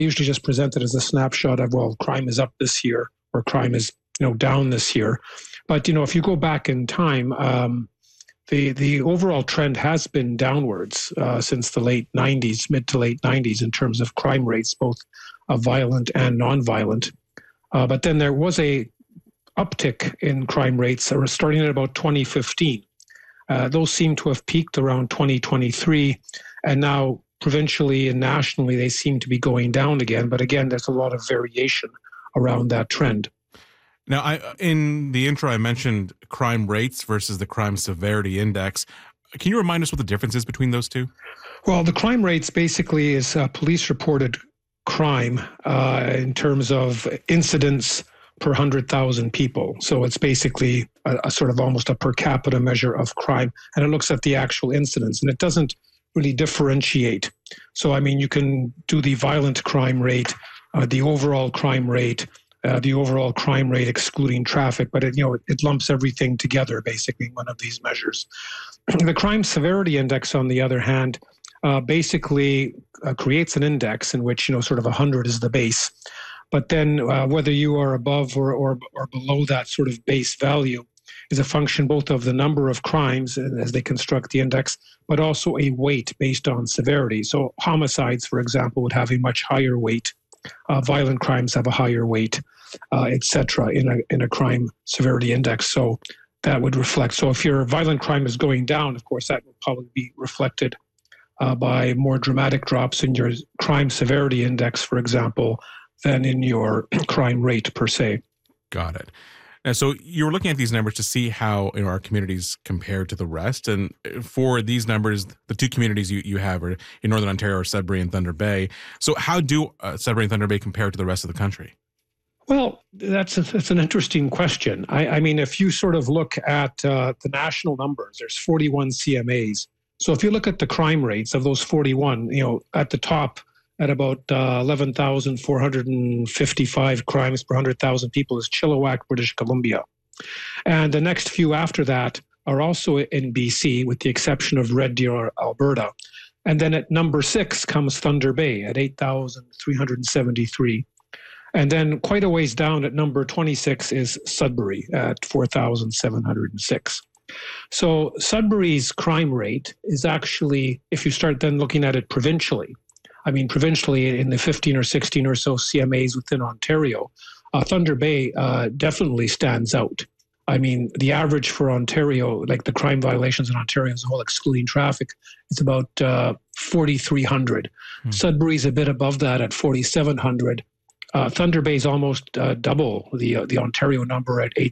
usually just present it as a snapshot of, well, crime is up this year or crime is, down this year. But, if you go back in time, the overall trend has been downwards since the late 90s, mid to late 90s, in terms of crime rates, both violent and nonviolent. But then there was a uptick in crime rates starting at about 2015. Those seem to have peaked around 2023, and now provincially and nationally they seem to be going down again. But again, there's a lot of variation around that trend. Now, in the intro, I mentioned crime rates versus the crime severity index. Can you remind us what the difference is between those two? Well, the crime rates basically is police-reported crime in terms of incidents per 100,000 people. So it's basically a sort of almost a per capita measure of crime, and it looks at the actual incidents, and it doesn't really differentiate. So, you can do the violent crime rate, the overall crime rate, excluding traffic, but it lumps everything together basically in one of these measures. The crime severity index, on the other hand, basically creates an index in which sort of 100 is the base, but then whether you are above or below that sort of base value is a function both of the number of crimes as they construct the index, but also a weight based on severity. So homicides, for example, would have a much higher weight. Violent crimes have a higher weight, etc. in a crime severity index. So that would reflect. So if your violent crime is going down, of course, that will probably be reflected by more dramatic drops in your crime severity index, for example, than in your crime rate per se. Got it. And so you were looking at these numbers to see how our communities compare to the rest. And for these numbers, the two communities you have are in Northern Ontario are Sudbury and Thunder Bay. So how do Sudbury and Thunder Bay compare to the rest of the country? Well, that's an interesting question. I mean, if you sort of look at the national numbers, there's 41 CMAs. So if you look at the crime rates of those 41, at the top, at about 11,455 crimes per 100,000 people is Chilliwack, British Columbia. And the next few after that are also in BC, with the exception of Red Deer, Alberta. And then at number 6 comes Thunder Bay at 8,373. And then quite a ways down at number 26 is Sudbury at 4,706. So Sudbury's crime rate is actually, if you start then looking at it provincially, provincially in the 15 or 16 or so CMAs within Ontario, Thunder Bay definitely stands out. The average for Ontario, like the crime violations in Ontario as a whole, excluding traffic, it's about 4,300. Sudbury's a bit above that at 4,700. Thunder Bay's almost double the Ontario number at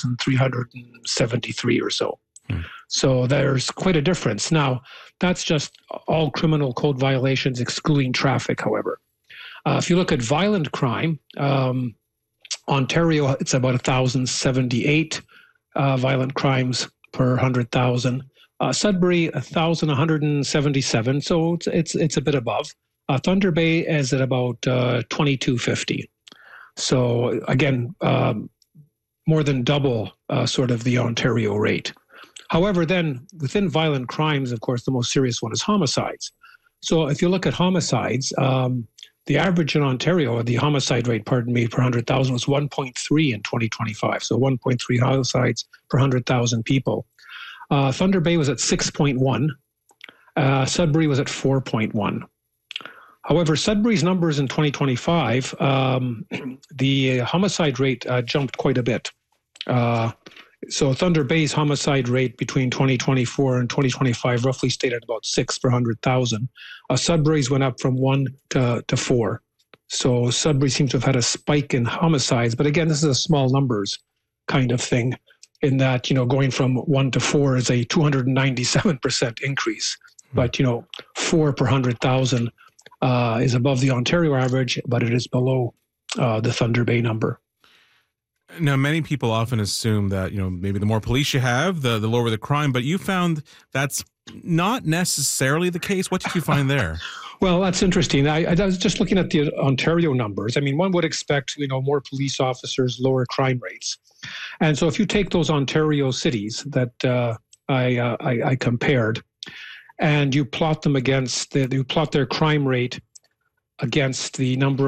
8,373 or so. So there's quite a difference. Now, that's just all criminal code violations excluding traffic, however. If you look at violent crime, Ontario, it's about 1,078 violent crimes per 100,000. Sudbury, 1,177, so it's a bit above. Thunder Bay is at about 2,250. So again, more than double sort of the Ontario rate. However, then within violent crimes, of course, the most serious one is homicides. So if you look at homicides, the average in Ontario, the homicide rate, per 100,000 was 1.3 in 2025. So 1.3 homicides per 100,000 people. Thunder Bay was at 6.1. Sudbury was at 4.1. However, Sudbury's numbers in 2025, the homicide rate jumped quite a bit. So Thunder Bay's homicide rate between 2024 and 2025 roughly stayed at about 6 per 100,000. Sudbury's went up from 1 to 4. So Sudbury seems to have had a spike in homicides. But again, this is a small numbers kind of thing in that, going from 1 to 4 is a 297% increase. But, 4 per 100,000 is above the Ontario average, but it is below the Thunder Bay number. Now, many people often assume that, maybe the more police you have, the lower the crime, but you found that's not necessarily the case. What did you find there? Well, that's interesting. I was just looking at the Ontario numbers. One would expect, more police officers, lower crime rates. And so if you take those Ontario cities that I compared, and you plot them against, you plot their crime rate against the number